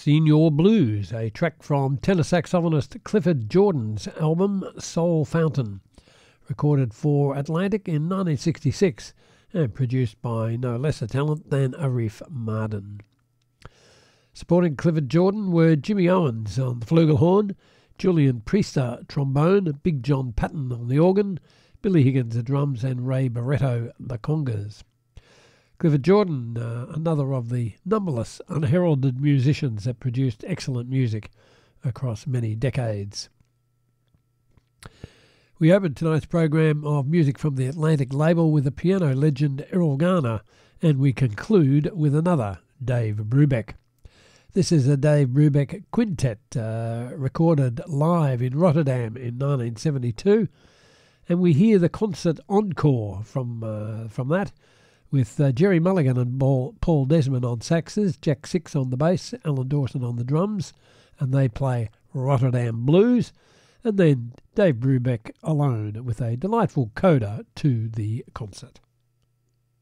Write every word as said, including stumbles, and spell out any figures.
Senior Blues, a track from tenor saxophonist Clifford Jordan's album Soul Fountain, recorded for Atlantic in nineteen sixty-six and produced by no lesser talent than Arif Mardin. Supporting Clifford Jordan were Jimmy Owens on the flugelhorn, Julian Priester trombone, Big John Patton on the organ, Billy Higgins the drums, and Ray Barretto the congas. Clifford Jordan, uh, another of the numberless unheralded musicians that produced excellent music across many decades. We opened tonight's program of music from the Atlantic label with the piano legend Errol Garner, and we conclude with another Dave Brubeck. This is a Dave Brubeck quintet uh, recorded live in Rotterdam in nineteen seventy-two, and we hear the concert encore from uh, from that, with uh, Jerry Mulligan and Paul Desmond on saxes, Jack Six on the bass, Alan Dawson on the drums, and they play Rotterdam Blues, and then Dave Brubeck alone with a delightful coda to the concert.